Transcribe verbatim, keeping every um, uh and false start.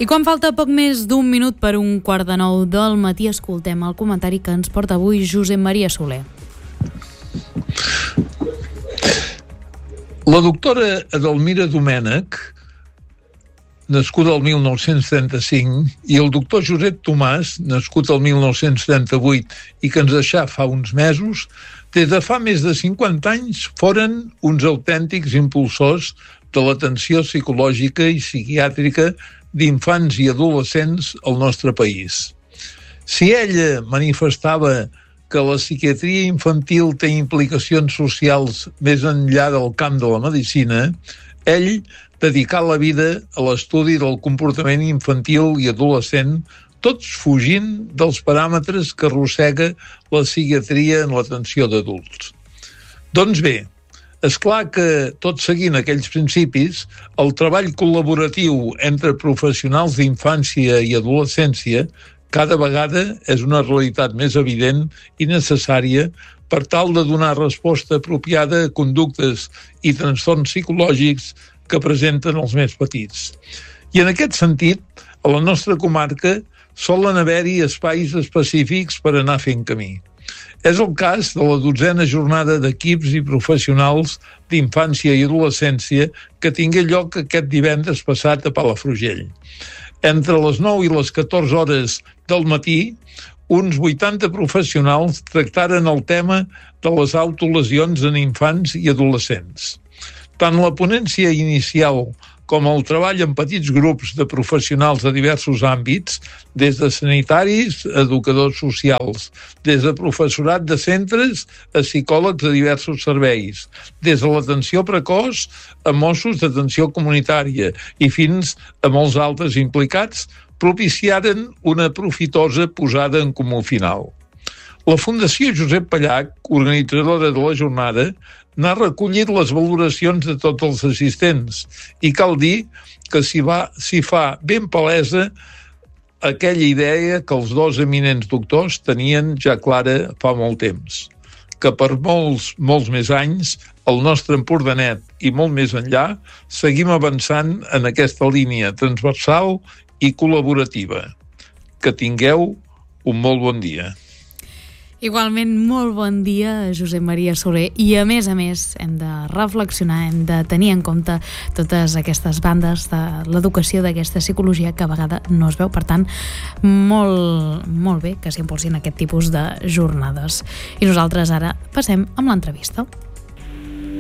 I quan falta poc més d'un minut per un quart de nou del matí, escoltem el comentari que ens porta avui Josep Maria Soler. La doctora Edelmira Domènech, nascuda el mil nou-cents trenta-cinc, i el doctor Josep Tomàs, nascut el mil nou-cents trenta-vuit i que ens deixà fa uns mesos, des de fa més de cinquanta anys foren uns autèntics impulsors de l'atenció psicològica i psiquiàtrica d'infants i adolescents al nostre país. Si ella manifestava que la psiquiatria infantil té implicacions socials més enllà del camp de la medicina, ell dedicà la vida a l'estudi del comportament infantil i adolescent, tots fugint dels paràmetres que arrossega la psiquiatria en l'atenció d'adults. Doncs bé, és clar que, tot seguint aquells principis, el treball col·laboratiu entre professionals d'infància i adolescència cada vegada és una realitat més evident i necessària per tal de donar resposta apropiada a conductes i trastorns psicològics que presenten els més petits. I en aquest sentit, a la nostra comarca solen haver-hi espais específics per anar fent camí. És el cas de la dotzena jornada d'equips i professionals d'infància i adolescència que tingué lloc aquest divendres passat a Palafrugell. Entre les nou i les catorze hores del matí, uns vuitanta professionals tractaren el tema de les autolesions en infants i adolescents. Tant la ponència inicial com el treball en petits grups de professionals de diversos àmbits, des de sanitaris a educadors socials, des de professorat de centres a psicòlegs de diversos serveis, des de l'atenció precoç a Mossos d'atenció comunitària i fins a molts altres implicats, propiciaren una profitosa posada en comú final. La Fundació Josep Pallach, organitzadora de la jornada, n'ha recollit les valoracions de tots els assistents i cal dir que s'hi va, s'hi fa ben palesa aquella idea que els dos eminents doctors tenien ja clara fa molt temps, que per molts, molts més anys el nostre Empordanet i molt més enllà seguim avançant en aquesta línia transversal i col·laborativa. Que tingueu un molt bon dia. Igualment, molt bon dia, Josep Maria Soler. I a més a més hem de reflexionar, hem de tenir en compte totes aquestes bandes de l'educació d'aquesta psicologia que a vegades no es veu. Per tant, molt, molt bé que s'impulsin aquest tipus de jornades. I nosaltres ara passem amb l'entrevista.